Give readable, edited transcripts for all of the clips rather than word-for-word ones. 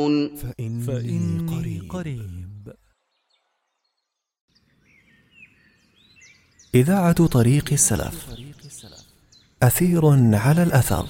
فإني قريب. إذاعة طريق السلف، أثير على الأثر.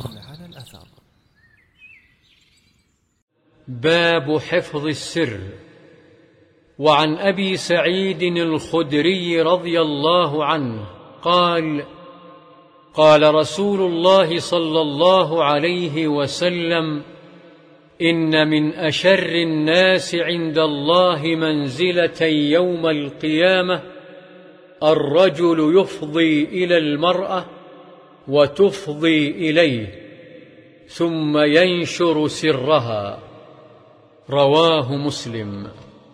باب حفظ السر. وعن أبي سعيد الخدري رضي الله عنه قال: قال رسول الله صلى الله عليه وسلم: إن من أشر الناس عند الله منزلة يوم القيامة الرجل يفضي إلى المرأة وتفضي إليه ثم ينشر سرها. رواه مسلم.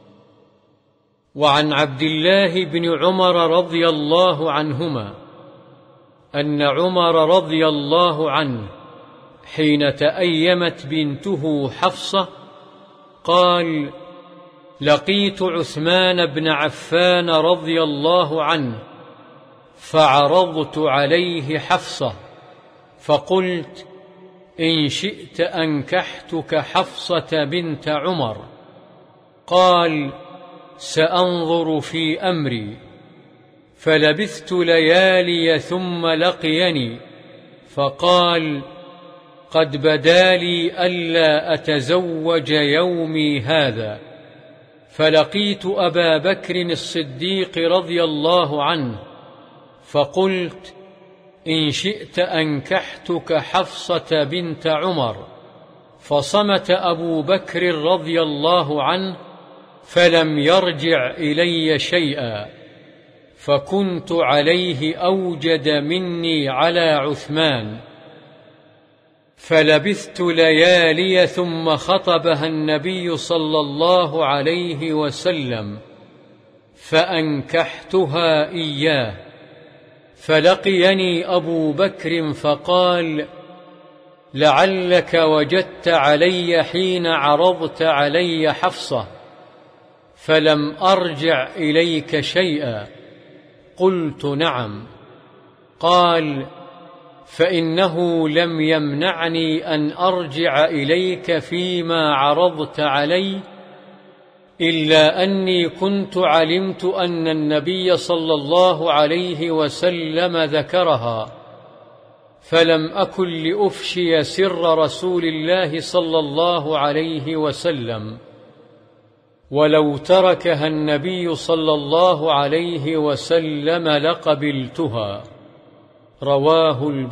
وعن عبد الله بن عمر رضي الله عنهما أن عمر رضي الله عنه حين تأيمت بنته حفصة قال: لقيت عثمان بن عفان رضي الله عنه فعرضت عليه حفصة فقلت: إن شئت أنكحتك حفصة بنت عمر. قال: سأنظر في أمري. فلبثت ليالي ثم لقيني فقال: قد بدا لي ألا أتزوج يومي هذا. فلقيت أبا بكر الصديق رضي الله عنه فقلت: إن شئت أنكحتك حفصة بنت عمر. فصمت أبو بكر رضي الله عنه فلم يرجع إلي شيئا، فكنت عليه أوجد مني على عثمان. فلبثت ليالي ثم خطبها النبي صلى الله عليه وسلم فأنكحتها إياه. فلقيني أبو بكر فقال: لعلك وجدت علي حين عرضت علي حفصة. فلم أرجع إليك شيئا. قلت: نعم. قال: فإنه لم يمنعني أن أرجع إليك فيما عرضت علي إلا أني كنت علمت أن النبي صلى الله عليه وسلم ذكرها، فلم أكن لأفشي سر رسول الله صلى الله عليه وسلم، ولو تركها النبي صلى الله عليه وسلم لقبلتها. رواه